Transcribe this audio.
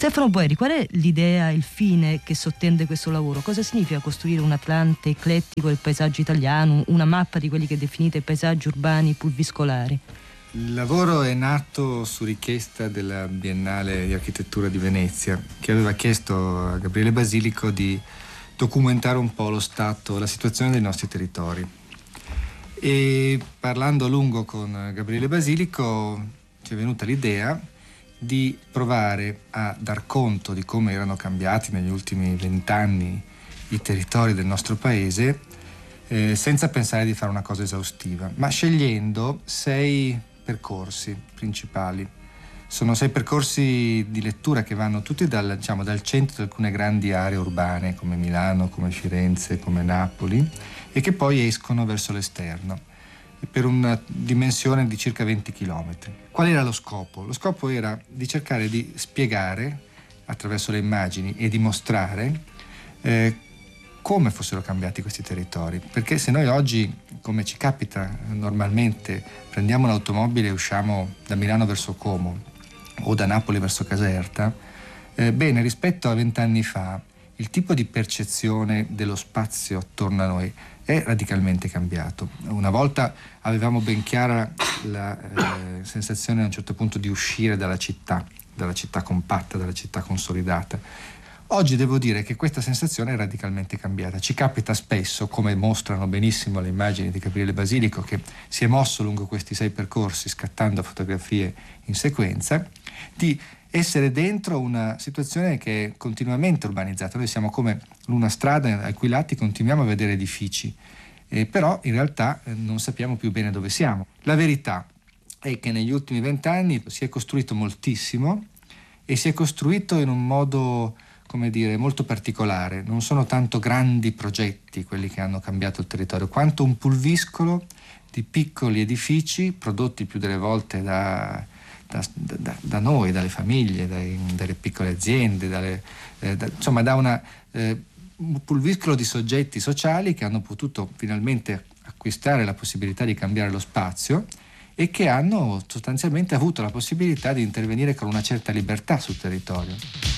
Stefano Boeri, qual è l'idea, il fine che sottende questo lavoro? Cosa significa costruire un Atlante eclettico del paesaggio italiano, una mappa di quelli che definite paesaggi urbani pulviscolari? Il lavoro è nato su richiesta della Biennale di Architettura di Venezia, che aveva chiesto a Gabriele Basilico di documentare un po' lo stato, la situazione dei nostri territori. E parlando a lungo con Gabriele Basilico ci è venuta l'idea di provare a dar conto di come erano cambiati negli ultimi 20 anni i territori del nostro paese, senza pensare di fare una cosa esaustiva, ma scegliendo 6 percorsi principali. Sono 6 percorsi di lettura che vanno tutti dal centro di alcune grandi aree urbane come Milano, come Firenze, come Napoli, e che poi escono verso l'esterno per una dimensione di circa 20 chilometri. Qual era lo scopo? Lo scopo era di cercare di spiegare attraverso le immagini e di mostrare come fossero cambiati questi territori, perché se noi oggi, come ci capita normalmente, prendiamo l'automobile e usciamo da Milano verso Como o da Napoli verso Caserta, bene, rispetto a 20 anni fa il tipo di percezione dello spazio attorno a noi è radicalmente cambiato. Una volta avevamo ben chiara la sensazione a un certo punto di uscire dalla città compatta, dalla città consolidata. Oggi devo dire che questa sensazione è radicalmente cambiata. Ci capita spesso, come mostrano benissimo le immagini di Gabriele Basilico, che si è mosso lungo questi 6 percorsi scattando fotografie in sequenza, di essere dentro una situazione che è continuamente urbanizzata. Noi siamo come una strada ai cui lati continuiamo a vedere edifici, però in realtà non sappiamo più bene dove siamo. La verità è che negli ultimi 20 anni si è costruito moltissimo e si è costruito in un modo, come dire, molto particolare. Non sono tanto grandi progetti quelli che hanno cambiato il territorio, quanto un pulviscolo di piccoli edifici prodotti più delle volte da noi, dalle famiglie, dalle piccole aziende, insomma da un pulviscolo di soggetti sociali che hanno potuto finalmente acquistare la possibilità di cambiare lo spazio e che hanno sostanzialmente avuto la possibilità di intervenire con una certa libertà sul territorio.